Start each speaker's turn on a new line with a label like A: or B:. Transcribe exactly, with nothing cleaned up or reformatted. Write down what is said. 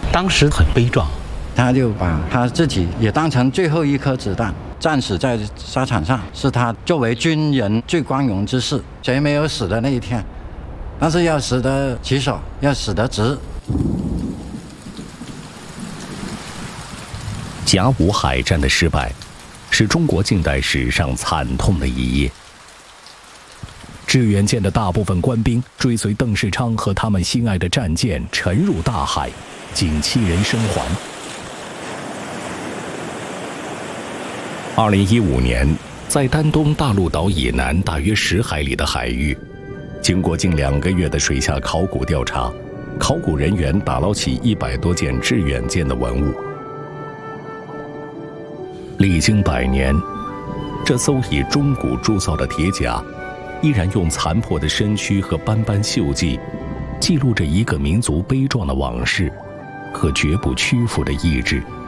A: 当时很悲壮，
B: 他就把他自己也当成最后一颗子弹，战死在沙场上，是他作为军人最光荣之事。谁没有死的那一天？但是要死得起手，要死得直。
C: 甲午海战的失败，是中国近代史上惨痛的一页。致远舰的大部分官兵追随邓世昌和他们心爱的战舰沉入大海，仅七人生还。二零一五年，在丹东大陆岛以南大约十海里的海域，经过近两个月的水下考古调查，考古人员打捞起一百多件致远舰的文物。历经百年，这艘以中古铸造的铁甲，依然用残破的身躯和斑斑锈迹，记录着一个民族悲壮的往事和绝不屈服的意志。